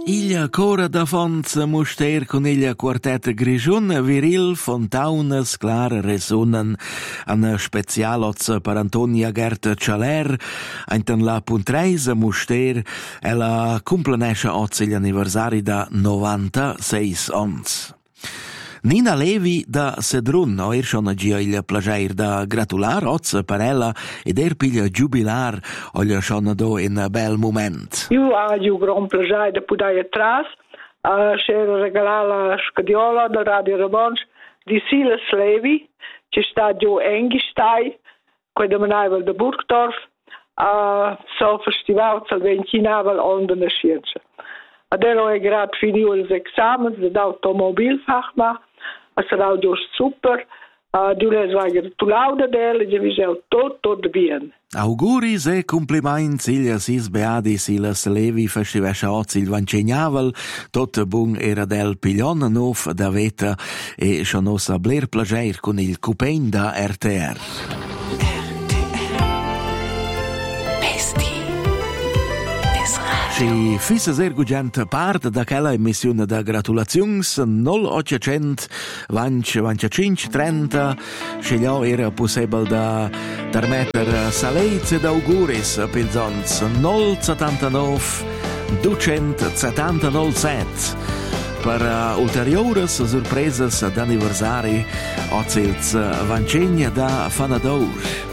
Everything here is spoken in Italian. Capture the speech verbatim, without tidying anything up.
Il cora da Fonz muster con il quartet Grigiun viril fontaunes clar resonen an specialoz per Antonia Gert Cialer einten la puntreisa muster e la cumplenesce oz gli anniversari da novantasei ons. Nina Levi da Sedrun, o er schon gia il plager da gratular oz per ella ed er piglia jubilar o gli schon do in bel moment. Io ho gran plager da poter atrás, a c'era regalare la scadiola del Radio Rabons di Silas Levi, che sta giù Engistai, quando manava da Burgdorf, a so festival al ventinava onda na scienza. Adesso è grad finito gli esami dell'automobilfachmann, a sarà giusto super, a du les va gratulauda del, e vi sei tutto, tutto bene. Auguris e compliments il sis beadi Silas Levi festivescha oz il vancegnavel, tot bun era del piglion nov da veta e schonosa bler plager con il cupein da R T R. Si fissa sehr gugent part da quella emissione da gratulazions null ottocento venticinque trenta scegliò era possibile da permettere saleiz ed auguris pilzons null settantanove duecentosettantanove set per uh, ulteriores sorpresas d'anniversari ozils vancegna da Fanador.